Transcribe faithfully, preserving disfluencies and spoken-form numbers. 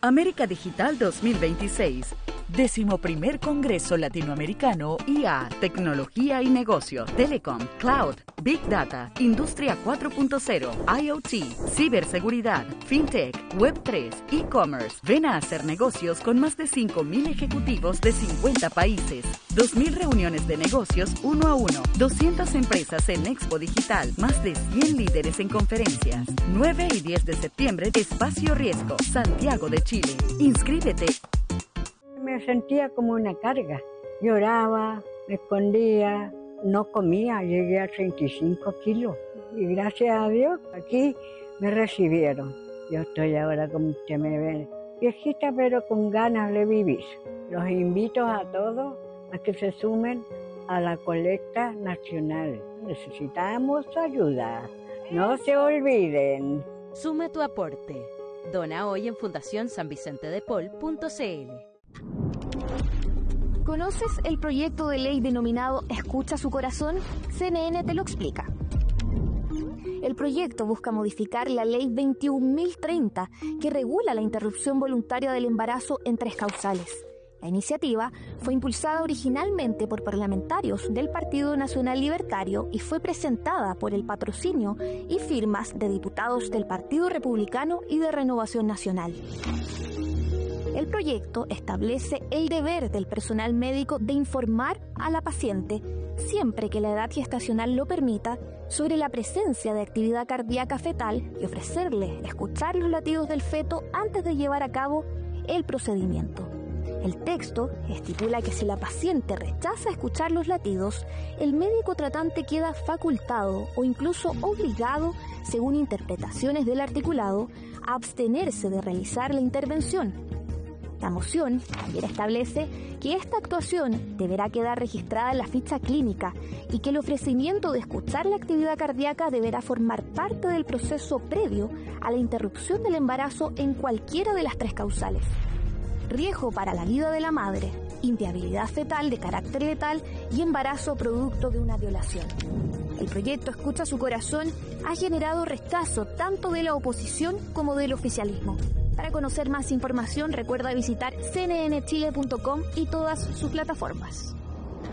América Digital dos mil veintiséis. Décimo primer Congreso Latinoamericano I A, Tecnología y Negocio, Telecom, Cloud, Big Data, Industria cuatro punto cero, IoT, Ciberseguridad, FinTech, Web tres, E-Commerce. Ven a hacer negocios con más de cinco mil ejecutivos de cincuenta países, dos mil reuniones de negocios uno a uno, doscientas empresas en Expo Digital, más de cien líderes en conferencias. nueve y diez de septiembre, Espacio Riesgo, Santiago de Chile. Inscríbete. Me sentía como una carga. Lloraba, me escondía, no comía, llegué a treinta y cinco kilos. Y gracias a Dios, aquí me recibieron. Yo estoy ahora, como usted me ve, viejita, pero con ganas de vivir. Los invito a todos a que se sumen a la colecta nacional. Necesitamos ayuda. No se olviden. Suma tu aporte. Dona hoy en fundación san vicente de paul punto c l. ¿Conoces el proyecto de ley denominado Escucha su corazón? C N N te lo explica. El proyecto busca modificar la ley veintiún mil treinta, que regula la interrupción voluntaria del embarazo en tres causales. La iniciativa fue impulsada originalmente por parlamentarios del Partido Nacional Libertario y fue presentada por el patrocinio y firmas de diputados del Partido Republicano y de Renovación Nacional. El proyecto establece el deber del personal médico de informar a la paciente, siempre que la edad gestacional lo permita, sobre la presencia de actividad cardíaca fetal y ofrecerle escuchar los latidos del feto antes de llevar a cabo el procedimiento. El texto estipula que si la paciente rechaza escuchar los latidos, el médico tratante queda facultado o incluso obligado, según interpretaciones del articulado, a abstenerse de realizar la intervención. La moción también establece que esta actuación deberá quedar registrada en la ficha clínica y que el ofrecimiento de escuchar la actividad cardíaca deberá formar parte del proceso previo a la interrupción del embarazo en cualquiera de las tres causales. Riesgo para la vida de la madre, inviabilidad fetal de carácter letal y embarazo producto de una violación. El proyecto Escucha su corazón ha generado rechazo tanto de la oposición como del oficialismo. Para conocer más información, recuerda visitar c n n chile punto com y todas sus plataformas.